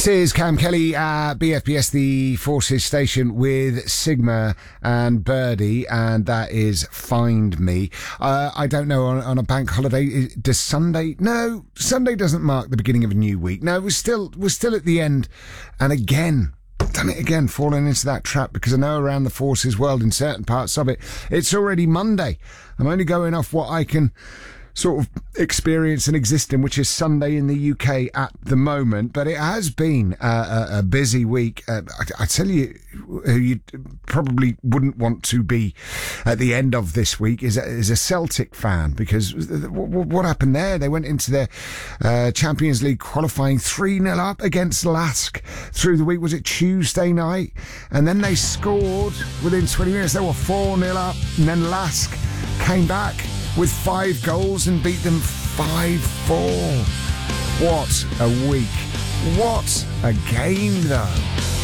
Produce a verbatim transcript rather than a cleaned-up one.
This is Cam Kelly at B F B S, the Forces station, with Sigma and Birdie, and that is Find Me. Uh, I don't know, on, on a bank holiday, does Sunday? No, Sunday doesn't mark the beginning of a new week. No, we're still, we're still at the end. And again, done it again, fallen into that trap, because I know around the Forces world, in certain parts of it, it's already Monday. I'm only going off what I can sort of experience and exist in, which is Sunday in the U K at the moment. But it has been uh, a, a busy week. Uh, I, I tell you, who you probably wouldn't want to be at the end of this week is a, is a Celtic fan, because what, what happened there? They went into their uh, Champions League qualifying three nil up against Lask through the week. Was it Tuesday night? And then they scored within twenty minutes. They were four nil up, and then Lask came back with five goals and beat them five four. What a week. What a game, though.